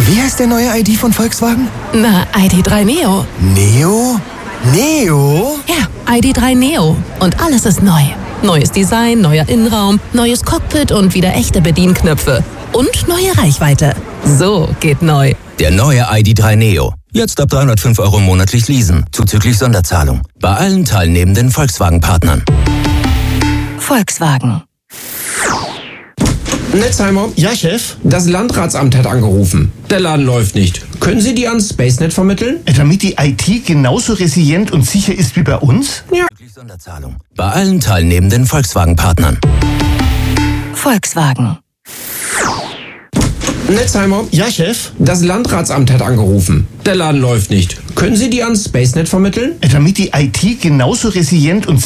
Wie heißt der neue ID von Volkswagen? Na, ID.3 Neo. Neo? Neo? Ja, ID.3 Neo. Und alles ist neu. Neues Design, neuer Innenraum, neues Cockpit und wieder echte Bedienknöpfe. Und neue Reichweite. So geht neu. Der neue ID.3 Neo. Jetzt ab 305 € monatlich leasen, zuzüglich Sonderzahlung. Bei allen teilnehmenden Volkswagen-Partnern. Volkswagen. Netzheimer? Ja, Chef? Das Landratsamt hat angerufen. Der Laden läuft nicht. Können Sie die ans SpaceNet vermitteln? Damit die IT genauso resilient und sicher ist wie bei uns? Ja. Zuzüglich Sonderzahlung. Bei allen teilnehmenden Volkswagen-Partnern. Volkswagen. Netzheimer? Ja, Chef? Das Landratsamt hat angerufen. Der Laden läuft nicht. Können Sie die ans SpaceNet vermitteln? Damit die IT genauso resilient und